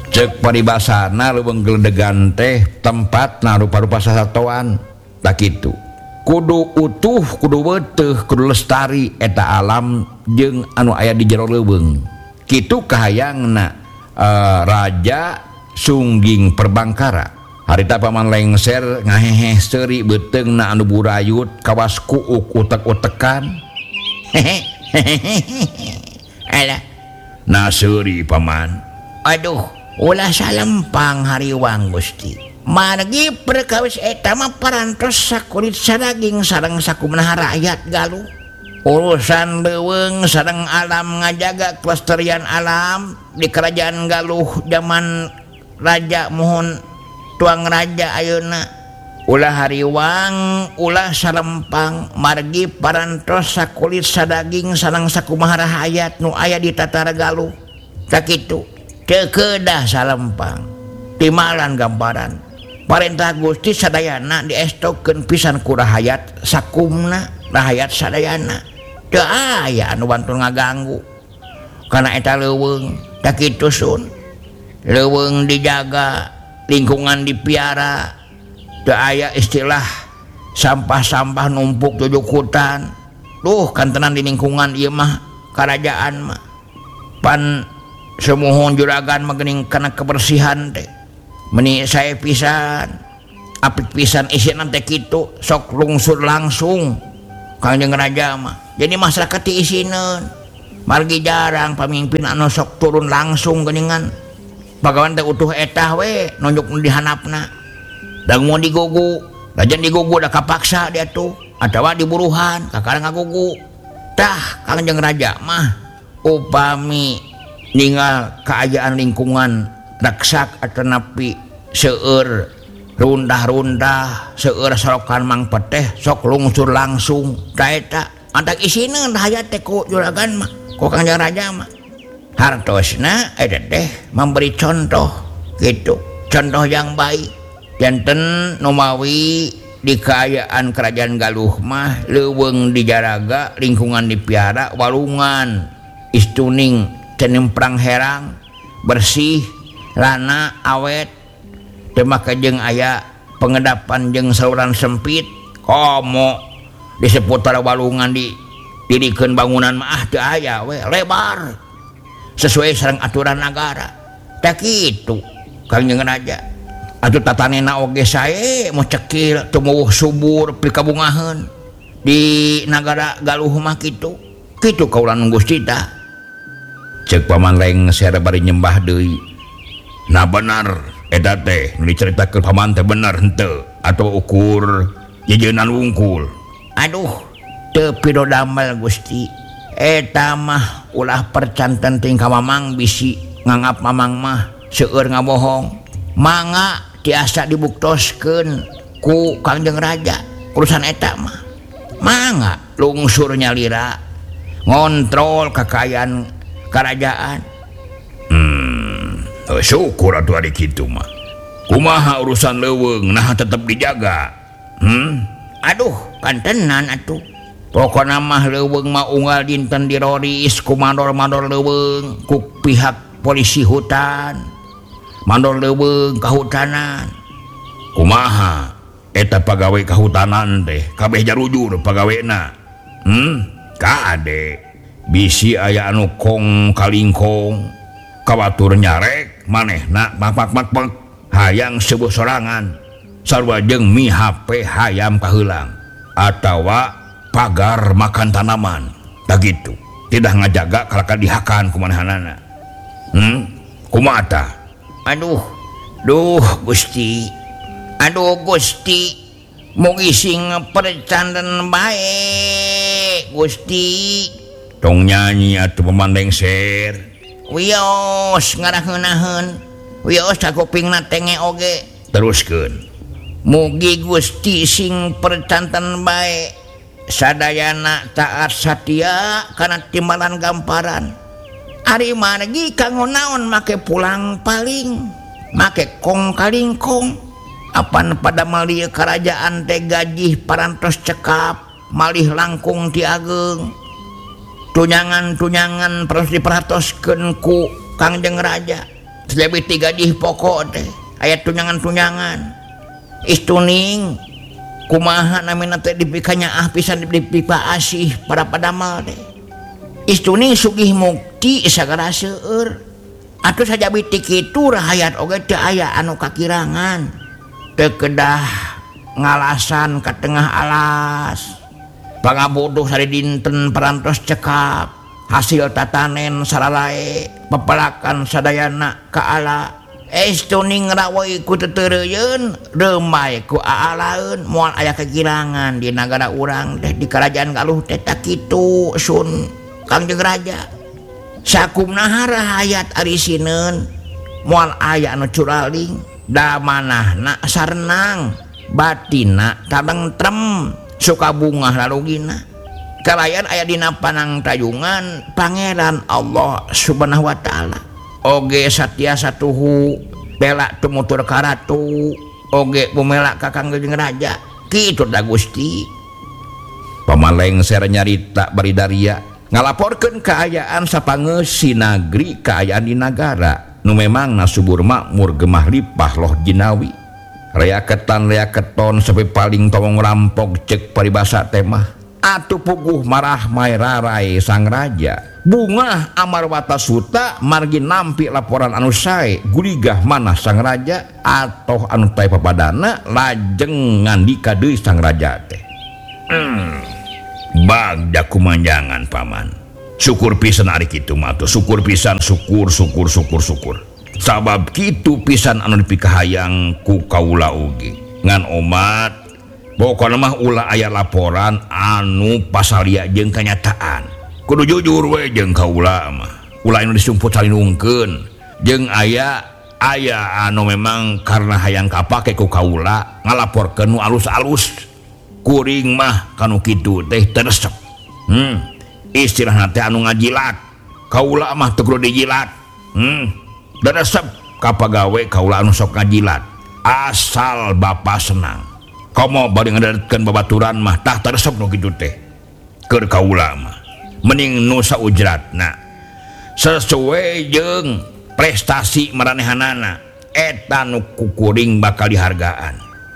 cek paribasana leuweung geledegan teh tempatna rupa-rupa sasatoan tak kitu kudu utuh kudu weuteuh kudu lestari eta alam jeung anu aya di jero leuweung kitu kahayangna Raja Sungging Perbangkara harita paman lengser ngaheheh seuri beuteungna anu burayut kawas kuuk utek-utekan Alah nah seuri paman aduh ulah salempang hariwang Gusti margi perkawis eta mah parantos sakulit sadaging sareng sakumaha rakyat Galuh urusan leuweung sareng alam ngajaga kelestarian alam di kerajaan Galuh zaman Raja Muhun tuang raja ayeuna ulah hariwang ulah salempang margi parantos sakulit sadaging sareng sakumaha rakyat nu aya di tatara Galuh tak kitu teu kedah salempang timalan gambaran parentah Gusti sadayana diestokeun pisan ku rakyat sakumna rakyat sadayana teu aya anu bantu ngaganggu kana eta leuweung tak kitu sun leuweung dijaga lingkungan dipiara teu aya istilah sampah-sampah numpuk tujuk hutan duh kantenan di lingkungan ieu mah kerajaan mah pan semuhun juragan magening kana kebersihan teh meni sae pisan apik pisan isina teh kitu sok lungsur langsung Kangjeng Raja mah jadi masyarakat diisinen margi jarang pamimpin anu sok turun langsung geuningan bagawan teh utuh etah we nunjuk di handapna da mau digugu lajan digugu da kapaksa dia tuh atawa diburuhan kakara ngagugu tah Kangjeng Raja mah upami ningal keadaan lingkungan raksak atau napi seueur rundah-rundah seueur sorokan mang peteh sok lungsur langsung ta eta antak isina hayat teh ku juragan mah ku Kangjeng Raja mah hartosna eta teh memberi contoh gitu contoh yang baik janten nu mawi di kaayaan kerajaan Galuh mah leuweung dijaraga lingkungan dipiara walungan istuning cenimprang herang bersih lana awet teu make jeung aya pengedapan jeung saluran sempit komo di seputar walungan didikeun bangunan mah teu aya we lebar sesuai sareng aturan negara tak kitu Kangjeng Raja atuh tatanena oge sae mau cekil tumuwuh subur pikabungaheun di negara Galuh mah kitu kaula nunggu Gusti tah cek paman lengser bari nyembah deui nah benar eta teh nu dicaritakeun paman teh bener henteu atau ukur jejeunnan wungkul aduh teu pido damel Gusti eta mah ulah percanten ting ka mamang bisi nganggap mamang mah seueur ngabohong mangga tiasa dibuktoskeun ku Kangjeng Raja urusan eta mah mangga lungsur nyalira ngontrol kekayaan kerajaan syukur atuh ari kitu mah kumaha urusan leuweung nah tetep dijaga aduh kantenan atuh pokona mah leuweung mah unggal dinten diroris ku mandor-mandor leuweung ku pihak polisi hutan mandor leuweung kahutanan kumaha eta pagawe kahutanan teh kabeh jarujur pagawena kade bisi aya anu kong kalingkong kawatur nyarek manehna mak hayang sebuah sorangan sarua jeung mi HP hayam kaheulang atawa pagar makan tanaman tak gitu tidak ngajaga kalaka dihakan kumanehanana kumaha tah aduh Gusti mugi sing percanten bae Gusti tong nyanyi atuh paman lengser wios ngaraheun-aheun wios sakupingna tenge oge teruskeun mugi Gusti sing percanten bae sadayana taat satia kana timbalan gamparan ari margi kanggo naon make pulang paling make kong kalingkong apan pada malih kerajaan teh gajih parantos cekap malih langkung ti ageng tunyangan perlu diperhatoskeun ku Kangjeng Raja lebih tiga di pokok teh ayat tunyangan-tunyangan istuning kumaha namina teh dipikanya pisan dipipa asih para padamal teh istuning sugih mukti sagara seueur atuh saja bitik kitu rahayat oge teu aya anu kakirangan teu kedah ngalasan ka tengah alas pangabodoh sari dinten parantos cekap hasil tatanen saralae pepelakan sadayana ka ala istuning ngrawai ku tetereuyeun remai ku aalaeun moal aya kegirangan di nagara urang teh di kerajaan Galuh teh tak kitu sun Kangjeng Raja sakumnaha rahayat ari sineun moal aya anu curaling da manahna sarenang batina tadentrem suka bungah lalugina kalayan aya dina panang tayungan Pangeran Allah Subhanahu wa taala oge satiasa tuhu bela tumutur ka ratu oge pumela ka Kangjeng Raja kitu da Gusti pamalengser nyarita baridaria ngalaporkeun kaayaan sapangeus nagri kaayaan di nagara nu memangna subur makmur gemah lipah loh jinawi reaketan sampai paling tolong rampok cek paribasa temah atuh puguh marah mairarai sang raja bungah amarwata suta margi nampi laporan anu sae guligah manah sang raja atoh anu tae papadana lajeng ngandika deui sang raja teh bagda kumanjangan paman syukur pisan ari kitu mah tuh syukur pisan syukur sabab kitu pisan anu dipikahayang ku kaula oge ngan umat pokona mah ulah aya laporan anu pasalia jeung kanyataan kudu jujur we jeung kaula mah ulah anu disumput salinungkeun jeung aya anu memang karena hayang kapake ku kaula ngalaporkeun nu alus-alus kuring mah kanu kitu teh teresep istilahna teh anu ngajilat kaula mah teu kudu dijilat teresep kapagawe kaula anu sok ngajilat asal bapa senang komo bari ngadatkeun babaturan mah tah teresep nu kitu teh keur kaula mah mending nu saujratna sesuai jeung prestasi maranehanana eta nu kukuring bakal dihargaan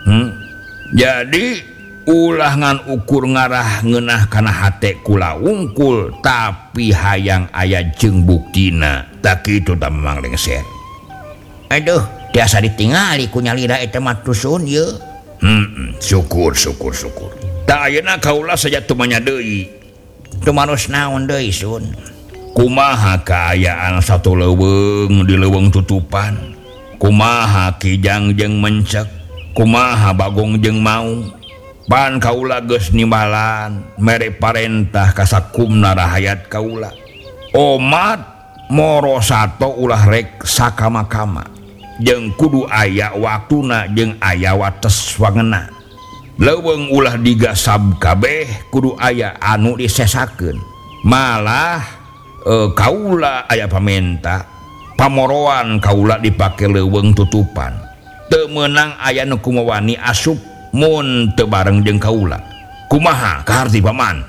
jadi ulah ngan ukur ngarah ngeunah kana hate kula wungkul tapi hayang aya jeung buktina tak kitu tah memang lengser aduh tiasa ditingali ku nyalira eta mah tusun ye syukur tak ayeuna kaula saja teu manya deui teu maros naon deui sun kumaha kaayaan satu leuweung di leuweung tutupan kumaha kijang jeung mencek kumaha bagong jeung maung pan kaula geus nimbalan mere parentah ka sakumna rahayat kaula omat moro sato ulah rek sakama-kama jeung kudu aya waktuna jeung aya wates wangena leuweung ulah digasab kabeh kudu aya anu disesakeun malah kaula aya pamenta pamoroan kaula dipake leuweung tutupan teu meunang aya nu kumawani asup mun teu bareng jeung kaula kumaha kaharti paman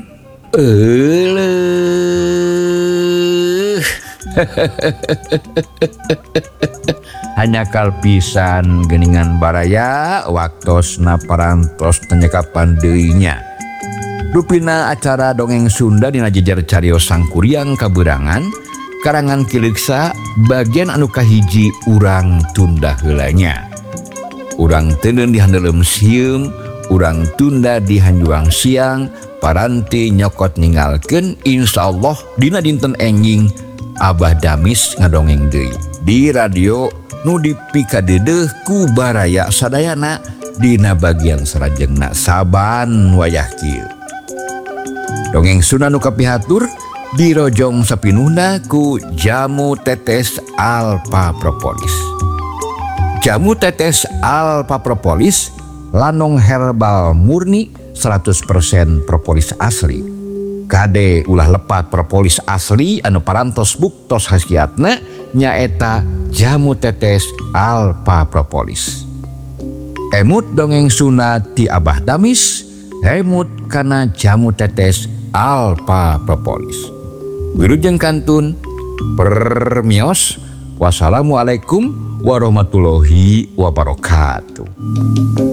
hanya kalpisan geningan baraya waktosna parantos penyekapan deuinya rupina acara dongeng Sunda dina jejer cariyos sangkuriang kaberangan karangan Kileuksa bagian anu kahiji urang tunda heulanya urang teuneun di handeuleum sieum urang tunda di hanjuang siang paranti nyokot ninggalkeun insyaallah dina dinten enjing Abah Damis ngadongeng deui di radio nu dipikadeudeuh ku baraya sadayana dina bagian sarajengna saban wayah kieu dongeng Sunda nu kapihatur dirojong sapinuhna ku Jamu Tetes Alpha Propolis. Jamu Tetes Alpha Propolis lanong herbal murni 100% propolis asli. Kade ulah lepat propolis asli anu parantos buktos khasiatna nyaeta Jamu Tetes Alpha Propolis. Emut dongeng Sunda ti Abah Damis, emut kana Jamu Tetes Alpha Propolis. Wilujeng kantun permios Wassalamualaikum warahmatullahi wabarakatuh.